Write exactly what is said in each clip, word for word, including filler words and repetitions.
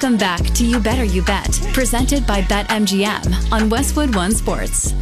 Welcome back to You Better You Bet, presented by BetMGM on Westwood One Sports.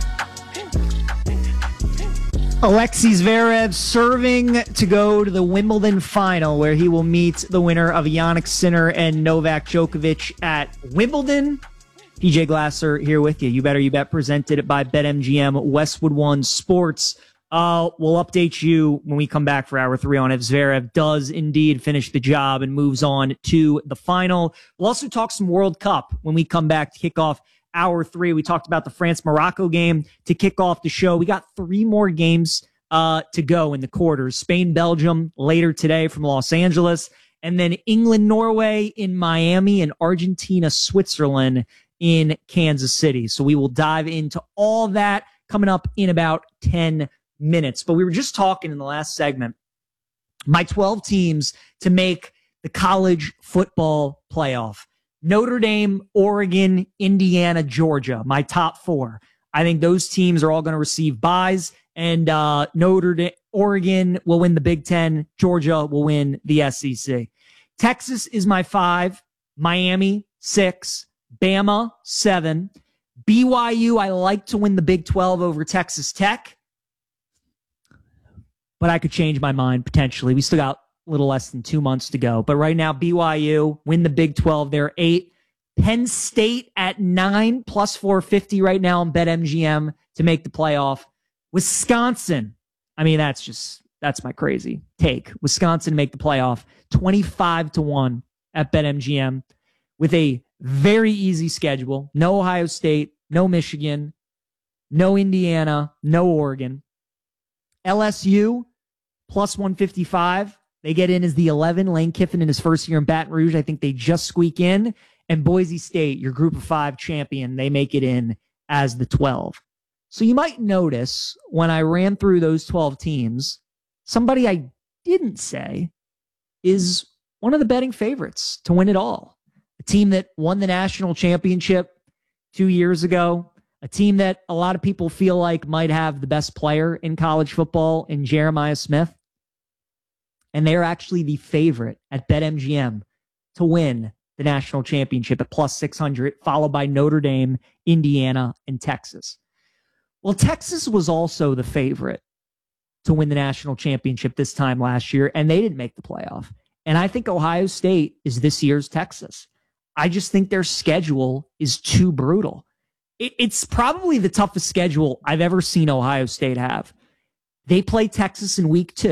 Alexei Zverev serving to go to the Wimbledon final, where he will meet the winner of Jannik Sinner and Novak Djokovic at Wimbledon. P J Glasser here with you. You Better You Bet, presented by BetMGM, Westwood One Sports. Uh, we'll update you when we come back for hour three on if Zverev does indeed finish the job and moves on to the final. We'll also talk some World Cup when we come back to kick off hour three. We talked about the France-Morocco game to kick off the show. We got three more games uh, to go in the quarters. Spain-Belgium later today from Los Angeles, and then England-Norway in Miami and Argentina-Switzerland in Kansas City. So we will dive into all that coming up in about ten minutes. But we were just talking in the last segment, my twelve teams to make the college football playoff. Notre Dame, Oregon, Indiana, Georgia, my top four. I think those teams are all going to receive byes, and uh, Notre Dame, Oregon will win the Big Ten. Georgia will win the S E C. Texas is my five. Miami, six. Bama, seven. B Y U, I like to win the Big twelve over Texas Tech, but I could change my mind potentially. We still got a little less than two months to go. But right now, B Y U win the Big twelve. They're eight. Penn State at nine, plus four fifty right now on BetMGM to make the playoff. Wisconsin, I mean, that's just, that's my crazy take. Wisconsin to make the playoff, twenty-five to one at BetMGM with a very easy schedule. No Ohio State, no Michigan, no Indiana, no Oregon. L S U, plus one fifty-five. They get in as the eleven. Lane Kiffin in his first year in Baton Rouge, I think they just squeak in. And Boise State, your group of five champion, they make it in as the twelve. So you might notice when I ran through those twelve teams, somebody I didn't say is one of the betting favorites to win it all. A team that won the national championship two years ago. A team that a lot of people feel like might have the best player in college football in Jeremiah Smith. And they're actually the favorite at BetMGM to win the national championship at plus six hundred, followed by Notre Dame, Indiana, and Texas. Well, Texas was also the favorite to win the national championship this time last year, and they didn't make the playoff. And I think Ohio State is this year's Texas. I just think their schedule is too brutal. It's probably the toughest schedule I've ever seen Ohio State have. They play Texas in week two.